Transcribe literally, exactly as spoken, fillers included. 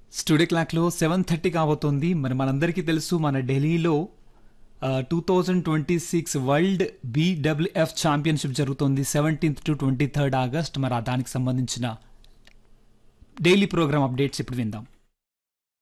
Studio క్లాక్లో seven thirty కాబోతోంది. మరి మనందరికీ తెలుసు మన ఢిల్లీలో two thousand twenty six world BWF championship జరుగుతోంది seventeenth to twenty third August. మరి ఆ దానికి సంబంధించిన డైలీ ప్రోగ్రామ్ అప్డేట్స్ ఇప్పుడు విందాం.